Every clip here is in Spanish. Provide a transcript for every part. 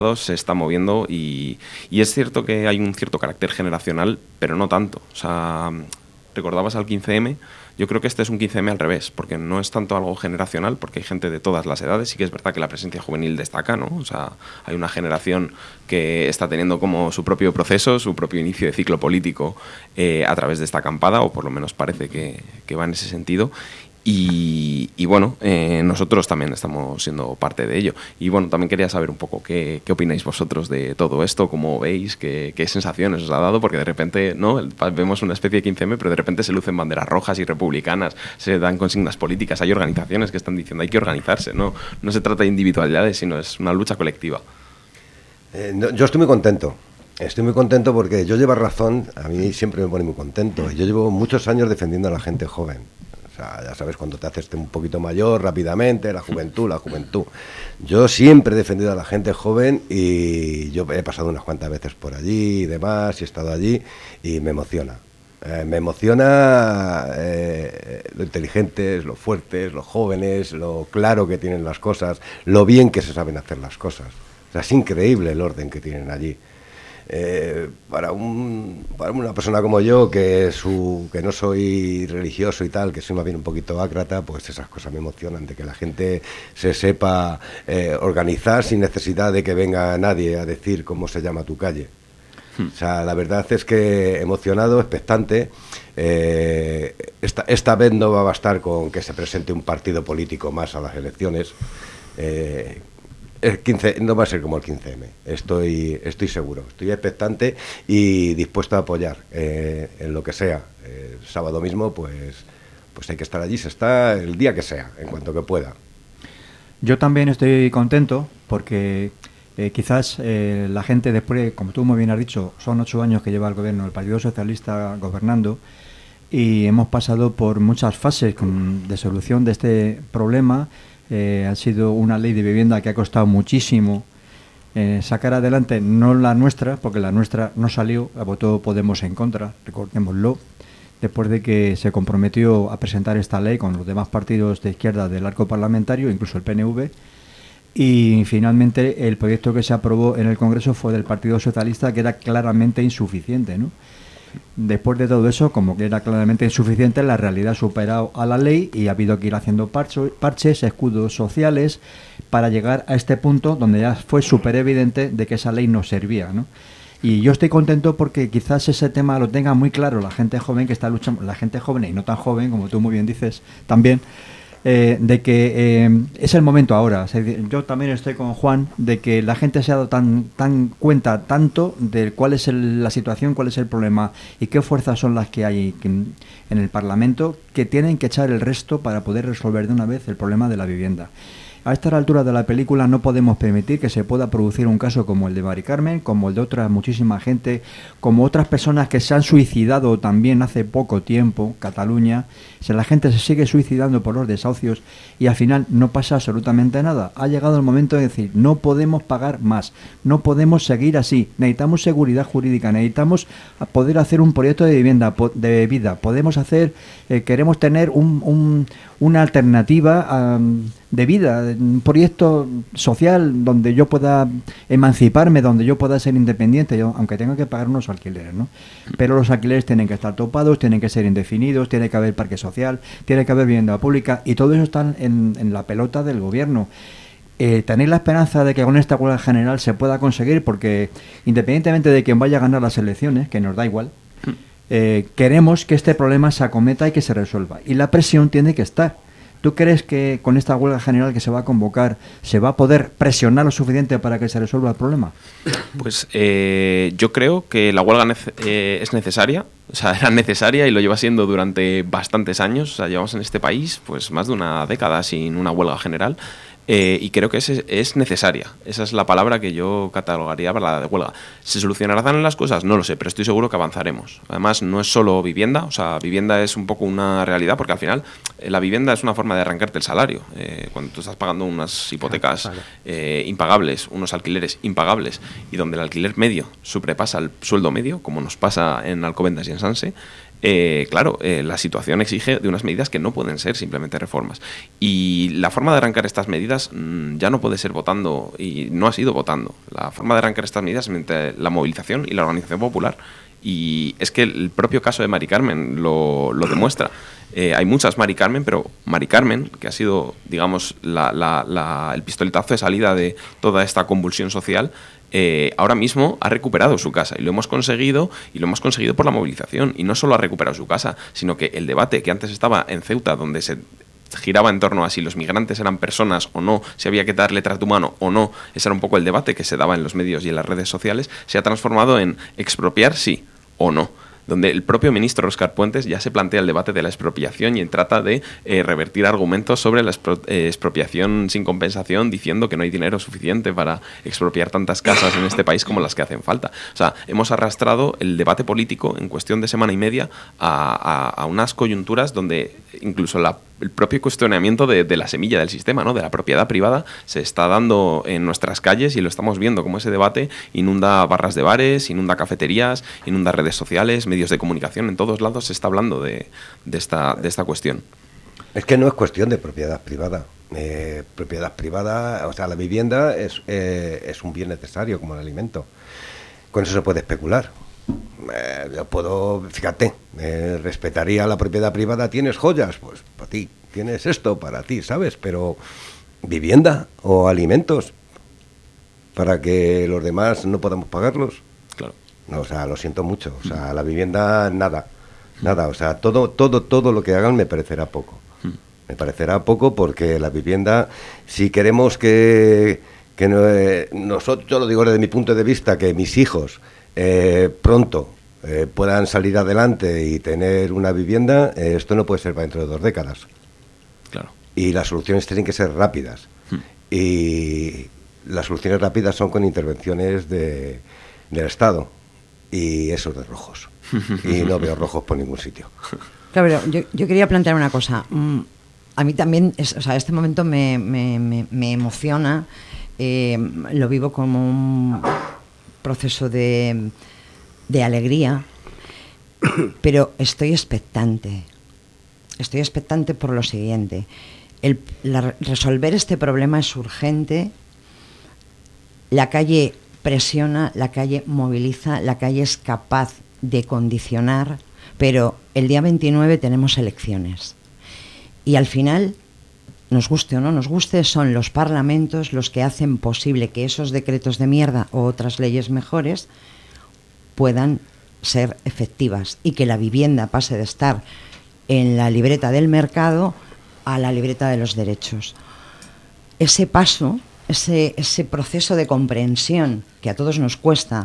se está moviendo y es cierto que hay un cierto carácter generacional, pero no tanto. O sea, recordabas al 15M, yo creo que este es un 15M al revés, porque no es tanto algo generacional, porque hay gente de todas las edades. Sí que es verdad que la presencia juvenil destaca, ¿no? O sea, hay una generación que está teniendo como su propio proceso, su propio inicio de ciclo político a través de esta acampada, o por lo menos parece que va en ese sentido. Y bueno, nosotros también estamos siendo parte de ello. Y bueno, también quería saber un poco qué opináis vosotros de todo esto, cómo veis, qué sensaciones os ha dado, porque de repente, ¿no? Vemos una especie de 15M, pero de repente se lucen banderas rojas y republicanas, se dan consignas políticas, hay organizaciones que están diciendo hay que organizarse, no se trata de individualidades, sino es una lucha colectiva. Yo estoy muy contento. Estoy muy contento porque yo llevar razón, a mí siempre me pone muy contento. Yo llevo muchos años defendiendo a la gente joven. O sea, ya sabes, cuando te haces un poquito mayor rápidamente, la juventud. Yo siempre he defendido a la gente joven y yo he pasado unas cuantas veces por allí y demás, y he estado allí y me emociona. Me emociona lo inteligentes, lo fuertes, los jóvenes, lo claro que tienen las cosas, lo bien que se saben hacer las cosas. O sea, es increíble el orden que tienen allí. Para una persona como yo, que no soy religioso y tal, que soy más bien un poquito ácrata, pues esas cosas me emocionan, de que la gente se sepa organizar sin necesidad de que venga nadie a decir cómo se llama tu calle. O sea, la verdad es que emocionado, expectante. Esta vez no va a bastar con que se presente un partido político más a las elecciones. El 15 no va a ser como el 15M, estoy seguro, estoy expectante y dispuesto a apoyar en lo que sea. El sábado mismo pues hay que estar allí, se está el día que sea, en cuanto que pueda. Yo también estoy contento porque quizás la gente después, como tú muy bien has dicho, son 8 años que lleva el gobierno, el Partido Socialista gobernando, y hemos pasado por muchas fases de solución de este problema. Ha sido una ley de vivienda que ha costado muchísimo sacar adelante, no la nuestra, porque la nuestra no salió, la votó Podemos en contra, recordémoslo, después de que se comprometió a presentar esta ley con los demás partidos de izquierda del arco parlamentario, incluso el PNV, y finalmente el proyecto que se aprobó en el Congreso fue del Partido Socialista, que era claramente insuficiente, ¿no? Después de todo eso, como que era claramente insuficiente, la realidad ha superado a la ley y ha habido que ir haciendo parches, escudos sociales, para llegar a este punto donde ya fue súper evidente de que esa ley no servía, ¿no? Y yo estoy contento porque quizás ese tema lo tenga muy claro la gente joven que está luchando, la gente joven y no tan joven, como tú muy bien dices también, de que es el momento ahora. O sea, yo también estoy con Juan de que la gente se ha dado tan cuenta tanto de cuál es la situación, cuál es el problema y qué fuerzas son las que hay en el Parlamento, que tienen que echar el resto para poder resolver de una vez el problema de la vivienda. A esta altura de la película no podemos permitir que se pueda producir un caso como el de Mari Carmen, como el de otra muchísima gente, como otras personas que se han suicidado también hace poco tiempo, Cataluña. Si la gente se sigue suicidando por los desahucios y al final no pasa absolutamente nada. Ha llegado el momento de decir, no podemos pagar más, no podemos seguir así, necesitamos seguridad jurídica, necesitamos poder hacer un proyecto de vivienda, de vida, podemos hacer, queremos tener una alternativa de vida, un proyecto social donde yo pueda emanciparme, donde yo pueda ser independiente, aunque tenga que pagar unos alquileres, ¿no? Pero los alquileres tienen que estar topados, tienen que ser indefinidos, tiene que haber parque social, tiene que haber vivienda pública, y todo eso está en la pelota del gobierno. Tenéis la esperanza de que con esta huelga general se pueda conseguir, porque independientemente de quién vaya a ganar las elecciones, que nos da igual, queremos que este problema se acometa y que se resuelva, y la presión tiene que estar. ¿Tú crees que con esta huelga general que se va a convocar se va a poder presionar lo suficiente para que se resuelva el problema? Pues yo creo que la huelga es necesaria, o sea, era necesaria y lo lleva siendo durante bastantes años. O sea, llevamos en este país pues más de una década sin una huelga general. Y creo que es necesaria. Esa es la palabra que yo catalogaría para la de huelga. ¿Se solucionarán las cosas? No lo sé, pero estoy seguro que avanzaremos. Además, no es solo vivienda, o sea, vivienda es un poco una realidad, porque al final la vivienda es una forma de arrancarte el salario. Cuando tú estás pagando unas hipotecas impagables, unos alquileres impagables, y donde el alquiler medio sobrepasa el sueldo medio, como nos pasa en Alcobendas y en Sanse, claro, la situación exige de unas medidas que no pueden ser simplemente reformas. Y la forma de arrancar estas medidas ya no puede ser votando, y no ha sido votando. La forma de arrancar estas medidas es mediante la movilización y la organización popular. Y es que el propio caso de Mari Carmen lo demuestra. Hay muchas Mari Carmen, pero Mari Carmen, que ha sido, digamos, el pistoletazo de salida de toda esta convulsión social, ahora mismo ha recuperado su casa y lo hemos conseguido por la movilización. Y no solo ha recuperado su casa, sino que el debate que antes estaba en Ceuta, donde se giraba en torno a si los migrantes eran personas o no, si había que darle trato humano o no, ese era un poco el debate que se daba en los medios y en las redes sociales, se ha transformado en expropiar sí o no, donde el propio ministro Óscar Puentes ya se plantea el debate de la expropiación y trata de revertir argumentos sobre la expropiación sin compensación, diciendo que no hay dinero suficiente para expropiar tantas casas en este país como las que hacen falta. O sea, hemos arrastrado el debate político en cuestión de semana y media a unas coyunturas donde incluso el propio cuestionamiento de la semilla del sistema, ¿no?, de la propiedad privada, se está dando en nuestras calles y lo estamos viendo, como ese debate inunda barras de bares, inunda cafeterías, inunda redes sociales, medios de comunicación, en todos lados se está hablando de esta cuestión. Es que no es cuestión de propiedad privada. Propiedad privada, o sea, la vivienda es un bien necesario como el alimento. Con eso se puede especular. Yo puedo, fíjate, respetaría la propiedad privada. ¿Tienes joyas? Pues para ti. ¿Tienes esto? Para ti, ¿sabes? Pero vivienda o alimentos para que los demás no podamos pagarlos. Claro. No, o sea, lo siento mucho. O sea, la vivienda, nada. O sea, todo lo que hagan me parecerá poco. Me parecerá poco porque la vivienda, si queremos que nosotros, yo lo digo desde mi punto de vista, que mis hijos pronto puedan salir adelante y tener una vivienda, esto no puede ser para dentro de 2 décadas. Claro. Y las soluciones tienen que ser rápidas. Y las soluciones rápidas son con intervenciones del Estado. Y esos de rojos. Y no veo rojos por ningún sitio. Claro, pero yo quería plantear una cosa. A mí también, este momento me emociona. Lo vivo como un proceso de alegría, pero estoy expectante. Estoy expectante por lo siguiente. Resolver este problema es urgente. La calle presiona, la calle moviliza, la calle es capaz de condicionar, pero el día 29 tenemos elecciones. Y al final, nos guste o no nos guste, son los parlamentos los que hacen posible que esos decretos de mierda o otras leyes mejores puedan ser efectivas y que la vivienda pase de estar en la libreta del mercado a la libreta de los derechos. Ese paso, ese proceso de comprensión que a todos nos cuesta,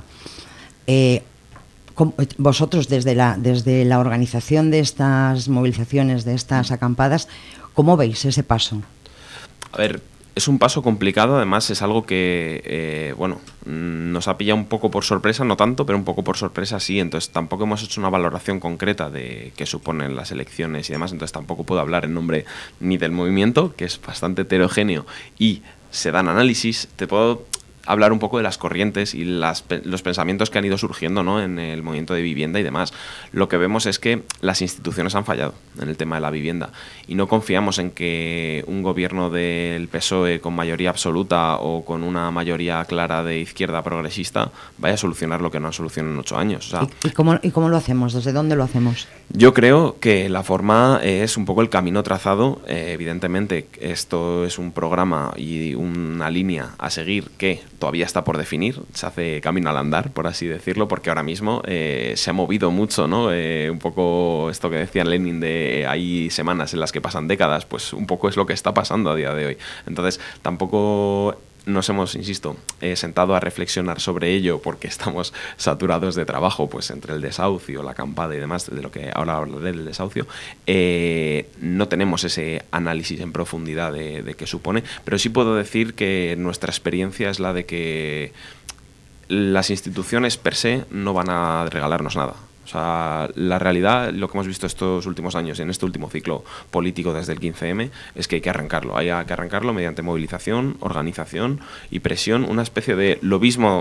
vosotros desde la organización de estas movilizaciones, de estas acampadas, ¿cómo veis ese paso? A ver, es un paso complicado, además es algo que, nos ha pillado un poco por sorpresa, no tanto, pero un poco por sorpresa sí, entonces tampoco hemos hecho una valoración concreta de qué suponen las elecciones y demás, entonces tampoco puedo hablar en nombre ni del movimiento, que es bastante heterogéneo, y se dan análisis. Te puedo hablar un poco de las corrientes y los pensamientos que han ido surgiendo, ¿no?, en el movimiento de vivienda y demás. Lo que vemos es que las instituciones han fallado en el tema de la vivienda y no confiamos en que un gobierno del PSOE con mayoría absoluta o con una mayoría clara de izquierda progresista vaya a solucionar lo que no han solucionado en 8 años. O sea, ¿Y cómo lo hacemos? ¿Desde dónde lo hacemos? Yo creo que la forma es un poco el camino trazado. Evidentemente, esto es un programa y una línea a seguir que todavía está por definir, se hace camino al andar, por así decirlo, porque ahora mismo se ha movido mucho, ¿no? Un poco esto que decía Lenin de hay semanas en las que pasan décadas, pues un poco es lo que está pasando a día de hoy. Entonces, tampoco nos hemos, insisto, sentado a reflexionar sobre ello porque estamos saturados de trabajo, pues entre el desahucio, la acampada y demás, de lo que ahora hablaré del desahucio, no tenemos ese análisis en profundidad de qué supone, pero sí puedo decir que nuestra experiencia es la de que las instituciones per se no van a regalarnos nada. O sea, la realidad, lo que hemos visto estos últimos años, en este último ciclo político desde el 15M, es que hay que arrancarlo. Hay que arrancarlo mediante movilización, organización y presión, una especie de lobismo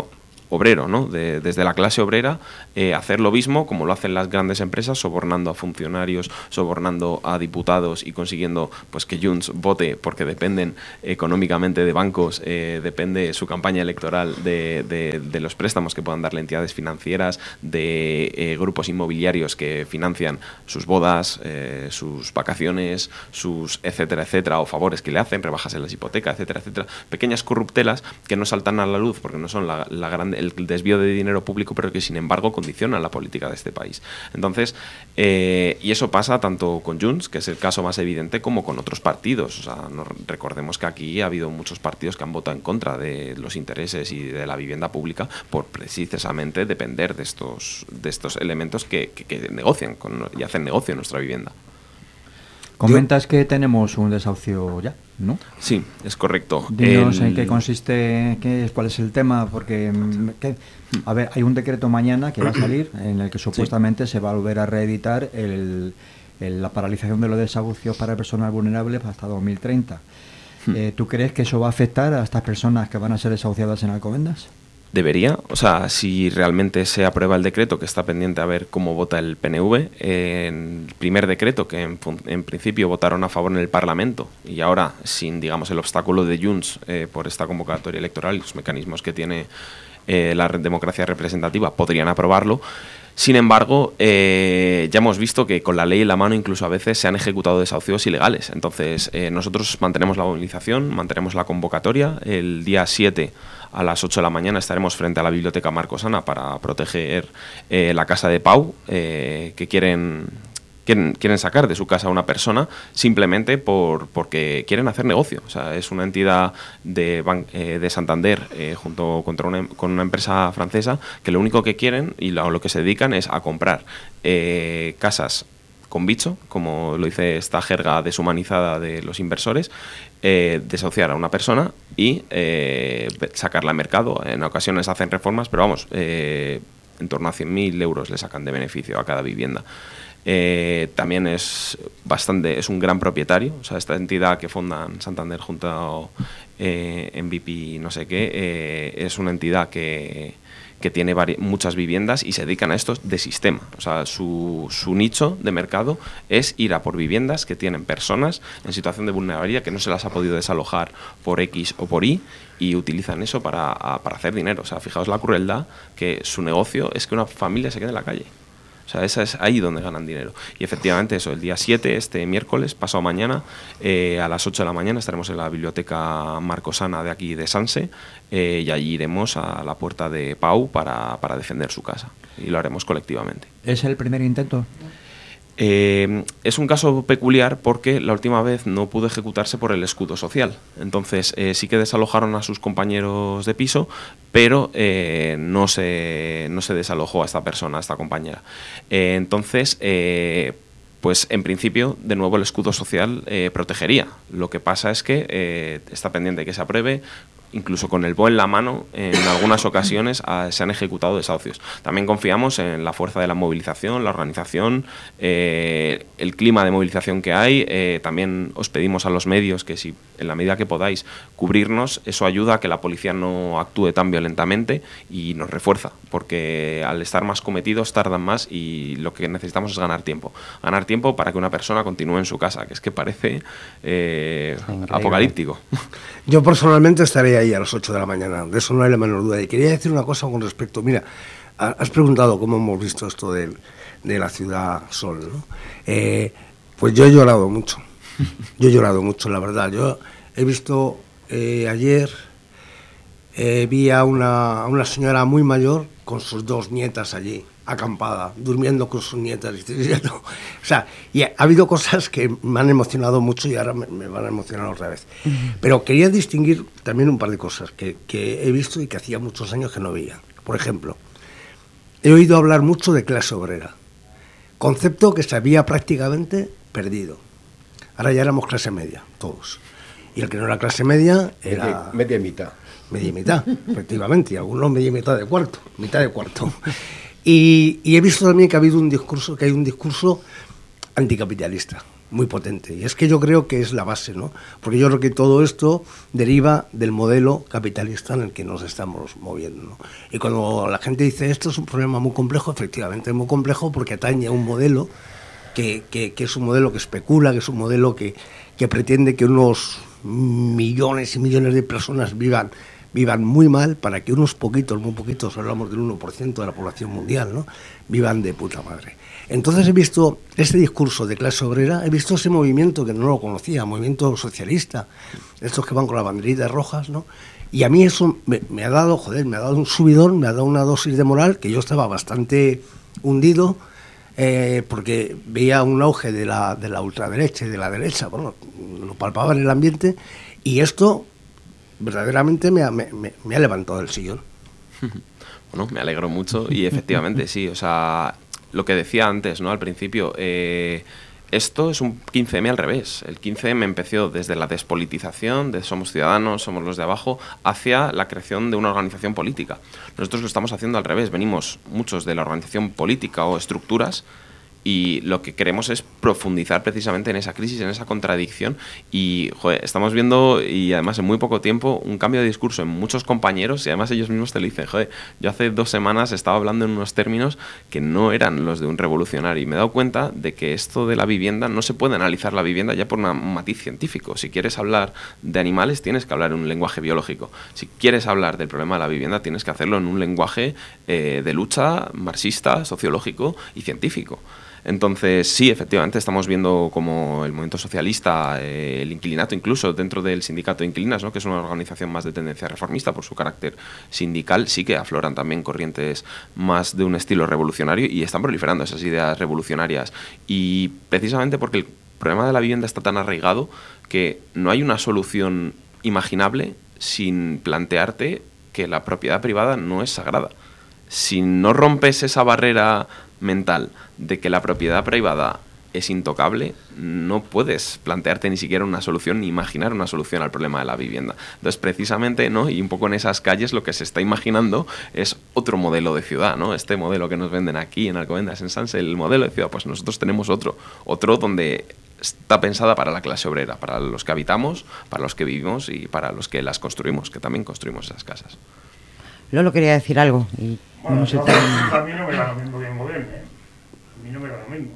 obrero, ¿no? Desde la clase obrera, hacer lo mismo como lo hacen las grandes empresas, sobornando a funcionarios, sobornando a diputados y consiguiendo pues que Junts vote, porque dependen económicamente de bancos, depende su campaña electoral de los préstamos que puedan darle entidades financieras, de grupos inmobiliarios que financian sus bodas, sus vacaciones, sus etcétera, etcétera, o favores que le hacen, rebajas en las hipotecas, etcétera, etcétera. Pequeñas corruptelas que no saltan a la luz porque no son el desvío de dinero público, pero que sin embargo condicionan la política de este país. Entonces, y eso pasa tanto con Junts, que es el caso más evidente, como con otros partidos. O sea, recordemos que aquí ha habido muchos partidos que han votado en contra de los intereses y de la vivienda pública por precisamente depender de estos elementos que negocian y hacen negocio en nuestra vivienda. Comentas que tenemos un desahucio ya, ¿no? Sí, es correcto. Dinos en qué consiste, cuál es el tema, porque a ver, hay un decreto mañana que va a salir en el que supuestamente se va a volver a reeditar la paralización de los desahucios para personas vulnerables hasta 2030. ¿Tú crees que eso va a afectar a estas personas que van a ser desahuciadas en Alcobendas? Debería, o sea, si realmente se aprueba el decreto, que está pendiente a ver cómo vota el PNV, el primer decreto que en principio votaron a favor en el Parlamento y ahora sin, digamos, el obstáculo de Junts por esta convocatoria electoral y los mecanismos que tiene la democracia representativa, podrían aprobarlo. Sin embargo, ya hemos visto que con la ley en la mano incluso a veces se han ejecutado desahucios ilegales. Entonces, nosotros mantenemos la movilización, mantenemos la convocatoria. El día 7 a las 8 de la mañana estaremos frente a la Biblioteca Marcosana para proteger la casa de Pau, que quieren sacar de su casa a una persona simplemente porque quieren hacer negocio. O sea, es una entidad de Santander con una empresa francesa que lo único que quieren y lo que se dedican es a comprar casas con bicho, como lo dice esta jerga deshumanizada de los inversores, desahuciar a una persona y sacarla al mercado. En ocasiones hacen reformas, pero vamos, en torno a 100.000 euros le sacan de beneficio a cada vivienda. También es un gran propietario, o sea, esta entidad que fondan Santander junto en MVP no sé qué, es una entidad que tiene muchas viviendas y se dedican a esto de sistema. O sea, su nicho de mercado es ir a por viviendas que tienen personas en situación de vulnerabilidad que no se las ha podido desalojar por X o por Y y utilizan eso para hacer dinero. O sea, fijaos la crueldad, que su negocio es que una familia se quede en la calle. O sea, es ahí donde ganan dinero. Y efectivamente eso, el día 7, este miércoles, pasado mañana, a las 8 de la mañana estaremos en la Biblioteca Marcosana de aquí de Sanse, y allí iremos a la puerta de Pau para defender su casa. Y lo haremos colectivamente. ¿Es el primer intento? Es un caso peculiar porque la última vez no pudo ejecutarse por el escudo social. Entonces sí que desalojaron a sus compañeros de piso, pero no se desalojó a esta persona, a esta compañera. Entonces, pues en principio, de nuevo el escudo social protegería. Lo que pasa es que está pendiente de que se apruebe. Incluso con el BOE en la mano, en algunas ocasiones se han ejecutado desahucios. También confiamos en la fuerza de la movilización, la organización, el clima de movilización que hay. También os pedimos a los medios que si en la medida que podáis cubrirnos, eso ayuda a que la policía no actúe tan violentamente y nos refuerza, porque al estar más cometidos tardan más y lo que necesitamos es ganar tiempo. Ganar tiempo para que una persona continúe en su casa, que es que parece apocalíptico. Yo personalmente estaré ahí a las 8 de la mañana, de eso no hay la menor duda. Y quería decir una cosa con respecto, mira, has preguntado cómo hemos visto esto de la ciudad sol, ¿no? Pues yo he llorado mucho, la verdad. Yo he visto ayer, vi a una señora muy mayor con sus 2 nietas allí, acampada, durmiendo con sus nietas. O sea, y ha habido cosas que me han emocionado mucho y ahora me van a emocionar otra vez. Pero quería distinguir también un par de cosas que he visto y que hacía muchos años que no veía. Por ejemplo, he oído hablar mucho de clase obrera, concepto que se había prácticamente perdido. Ahora ya éramos clase media, todos. Y el que no era clase media era... Media y mitad. Media y mitad, efectivamente. Y algunos media y mitad de cuarto. Y he visto también que hay un discurso anticapitalista. muy potente. Y es que yo creo que es la base, ¿no? Porque yo creo que todo esto deriva del modelo capitalista en el que nos estamos moviendo, ¿no? Y cuando la gente dice esto es un problema muy complejo, efectivamente es muy complejo porque atañe a un modelo que es un modelo que especula, que es un modelo que pretende que unos millones y millones de personas vivan muy mal para que unos poquitos, muy poquitos, hablamos del 1% de la población mundial, ¿no?, vivan de puta madre. Entonces he visto este discurso de clase obrera, he visto ese movimiento que no lo conocía, movimiento socialista, estos que van con las banderitas rojas, ¿no? Y a mí eso me ha dado, me ha dado un subidón, me ha dado una dosis de moral, que yo estaba bastante hundido, porque veía un auge de la ultraderecha y de la derecha, bueno, lo palpaba en el ambiente, y esto verdaderamente me ha levantado del sillón. Bueno, me alegro mucho y efectivamente sí, o sea, lo que decía antes, ¿no?, al principio, esto es un 15M al revés. El 15M empezó desde la despolitización, de somos ciudadanos, somos los de abajo, hacia la creación de una organización política. Nosotros lo estamos haciendo al revés, venimos muchos de la organización política o estructuras, y lo que queremos es profundizar precisamente en esa crisis, en esa contradicción, y estamos viendo, y además en muy poco tiempo, un cambio de discurso en muchos compañeros, y además ellos mismos te lo dicen, yo hace 2 semanas estaba hablando en unos términos que no eran los de un revolucionario, y me he dado cuenta de que esto de la vivienda, no se puede analizar la vivienda ya por un matiz científico. Si quieres hablar de animales, tienes que hablar en un lenguaje biológico. Si quieres hablar del problema de la vivienda, tienes que hacerlo en un lenguaje de lucha marxista, sociológico y científico. Entonces, sí, efectivamente, estamos viendo como el movimiento socialista, el inquilinato, incluso dentro del sindicato de inquilinas, ¿no?, que es una organización más de tendencia reformista por su carácter sindical, sí que afloran también corrientes más de un estilo revolucionario y están proliferando esas ideas revolucionarias. Y precisamente porque el problema de la vivienda está tan arraigado que no hay una solución imaginable sin plantearte que la propiedad privada no es sagrada. Si no rompes esa barrera mental de que la propiedad privada es intocable, no puedes plantearte ni siquiera una solución ni imaginar una solución al problema de la vivienda. Entonces, precisamente, ¿no?, y un poco en esas calles lo que se está imaginando es otro modelo de ciudad, ¿no? Este modelo que nos venden aquí en Alcobendas, en Sanse, el modelo de ciudad, pues nosotros tenemos otro donde está pensada para la clase obrera, para los que habitamos, para los que vivimos y para los que las construimos, que también construimos esas casas. Lolo quería decir algo. Y bueno, no sé a mí no me da lo mismo que en gobierno, ¿eh? A mí no me da lo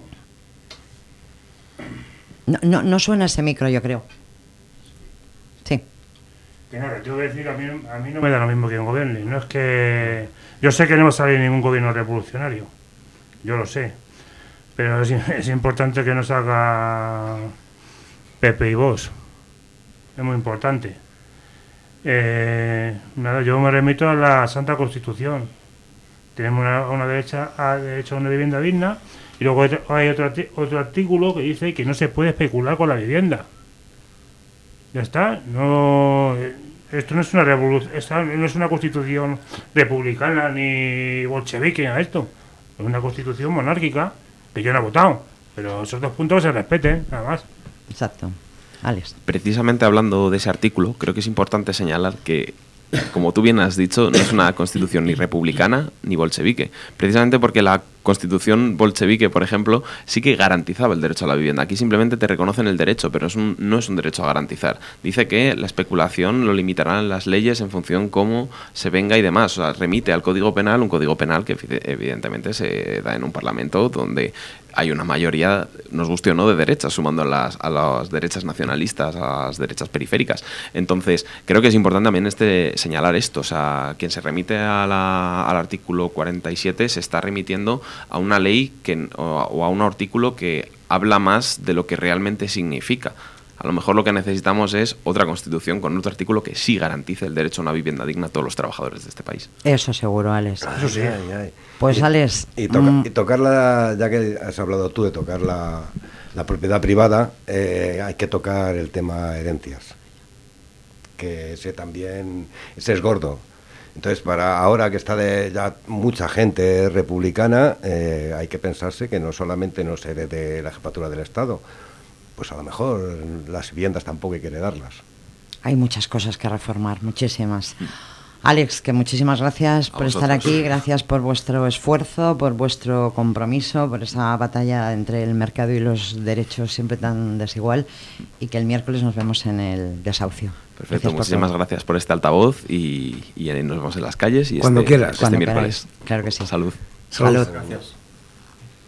mismo. No suena ese micro, yo creo. Sí. Que nada, yo voy a decir, a mí no me da lo mismo que en gobierno. No es que... Yo sé que no va a salir ningún gobierno revolucionario. Yo lo sé. Pero es importante que no salga Pepe y Vox. Es muy importante. Nada, yo me remito a la Santa Constitución. Tenemos una derecha a una vivienda digna, y luego hay otro artículo que dice que no se puede especular con la vivienda. Ya está. No, esto no es una revolución, no es una constitución republicana ni bolchevique, esto es una constitución monárquica que yo no he votado, pero esos 2 puntos se respeten, nada más. Exacto. Alex. Precisamente hablando de ese artículo, creo que es importante señalar que, como tú bien has dicho, no es una constitución ni republicana ni bolchevique. Precisamente porque la constitución bolchevique, por ejemplo, sí que garantizaba el derecho a la vivienda. Aquí simplemente te reconocen el derecho, pero no es un derecho a garantizar. Dice que la especulación lo limitarán las leyes en función cómo se venga y demás. O sea, remite al Código Penal, un Código Penal que evidentemente se da en un Parlamento donde hay una mayoría, nos guste o no, de derechas, sumando a las derechas nacionalistas, a las derechas periféricas. Entonces, creo que es importante también señalar esto. O sea, quien se remite al artículo 47 se está remitiendo a una ley o a un artículo que habla más de lo que realmente significa. A lo mejor lo que necesitamos es otra constitución con otro artículo que sí garantice el derecho a una vivienda digna a todos los trabajadores de este país. Eso seguro, Alex. Eso sí. Pues, Alex... Y tocarla, ya que has hablado tú de tocar la propiedad privada, hay que tocar el tema herencias, que ese es gordo. Entonces, para ahora que está ya mucha gente republicana, hay que pensarse que no solamente no se herede la jefatura del Estado, pues a lo mejor las viviendas tampoco hay que heredarlas. Hay muchas cosas que reformar, muchísimas. Alex, que muchísimas gracias por estar vosotros. aquí, gracias por vuestro esfuerzo, por vuestro compromiso, por esa batalla entre el mercado y los derechos siempre tan desigual, y que el miércoles nos vemos en el desahucio. Perfecto, Gracias por muchísimas todo. gracias por este altavoz y nos vemos en las calles y Cuando quieras. este Cuando miércoles. queráis. Claro que sí. Salud. Salud. Gracias.